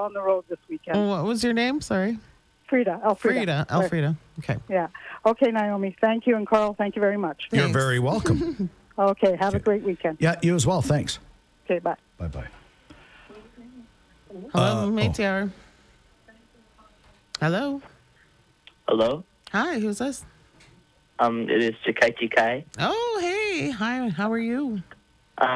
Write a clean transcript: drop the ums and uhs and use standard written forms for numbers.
on the road this weekend. What was your name? Sorry. Elfrida. Elfrida. Okay. Yeah. Okay, Naomi. Thank you. And Carl, thank you very much. You're Thanks. very welcome. Okay. Have a great weekend. Yeah, you as well. Thanks. Okay, bye. Bye-bye. Hello, Météor. Hello. Hello? Hi, who's this? It is Chikachi Kai. Oh, hey. Hi, how are you?